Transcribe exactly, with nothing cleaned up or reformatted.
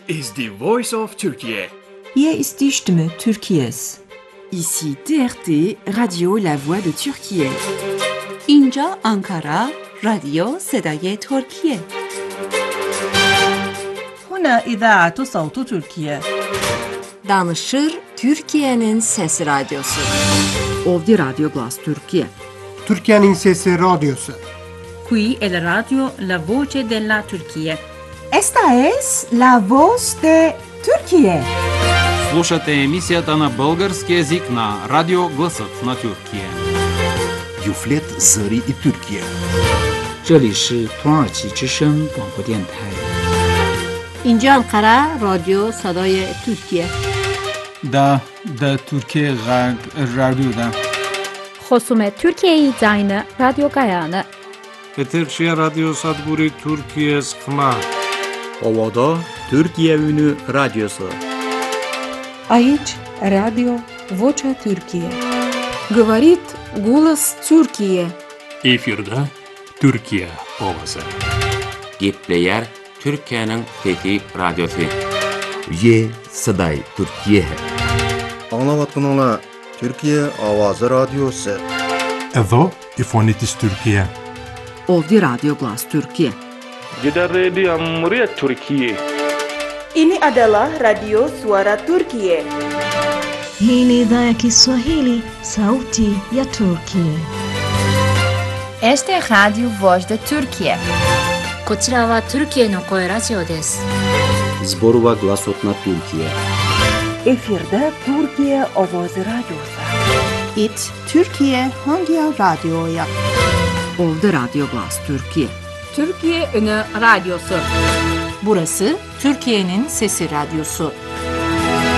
is the voice of Turkey. Hier ist die Stimme Türkiye's. Ici T R T, Radio La Voix de Türkiye. اینجا آنکارا، رادیو صدای ترکیه. هنا إذاعة صوت تركيا. Danışır Türkiye'nin Sesi Radyosu. Ovdi Radio Glas Türkiye. Türkiye'nin Sesi Radyosu. Qui è la radio La Voce della Turchia. Esta es la voz de Turquía. Слушате емисията на български език на Радио Гласът на Türkiye. Юфлет Зари и Türkiye. 这里是土耳其之声广播电台。 اینجا انقره رادیو صدای ترکیه. دا دا Türkiye Radyo'da. خصوم Türkiye'yi zayını radyo gayanı. Eterşehir Radyo Sadburi Türkiye Skma. Ovada Türkiye Ünü Radyosu. Aici Radio Vocea Türkiye. Говорит голос Türkiye. Efirde Türkiye Ovası. Gepleyer Türkiye'nin Fethi Radyosu. Ye Saday Türkiye. Anlavatkanlar Türkiye Avazı Radyosu. Evo İfonitis Türkiye. Ovdi Radio Glas Türkiye. Gidan Radio Muryat Türkiye. Ini adalah Radio Suara Turkiye. Hii ni idhaa ya Kiswahili, Sauti ya Turkiye. Este es Radio Voz de Turkiye. こちらはトルキエの声ラジオです。 Zborova Glasot na Türkiye. Efirde Türkiye Ovoz Radyosu. It Türkiye hangi radyoya? Ovdi Radio Glas Türkiye. Türkiye Ünü Radyosu. Burası Türkiye'nin Sesi Radyosu.